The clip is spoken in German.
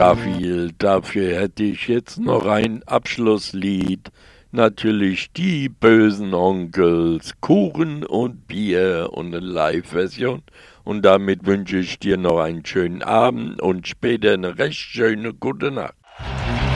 Raphael, dafür hätte ich jetzt noch ein Abschlusslied. Natürlich die bösen Onkels, Kuchen und Bier und eine Live-Version. Und damit wünsche ich dir noch einen schönen Abend und später eine recht schöne gute Nacht.